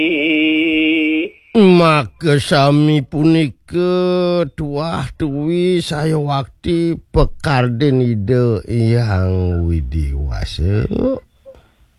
Maka sami punika tuah tuwi saya waktu pekarden ide yang widiwasa.